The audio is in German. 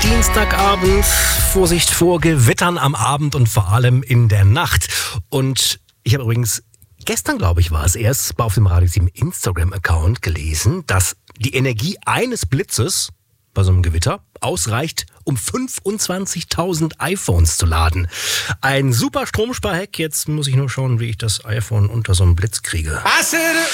Dienstagabend, Vorsicht vor Gewittern am Abend und vor allem in der Nacht. Und ich habe übrigens gestern, glaube ich, war es erst, auf dem Radio 7 Instagram-Account gelesen, dass die Energie eines Blitzes bei so einem Gewitter ausreicht, um 25.000 iPhones zu laden. Ein super Stromsparhack. Jetzt muss ich nur schauen, wie ich das iPhone unter so einem Blitz kriege.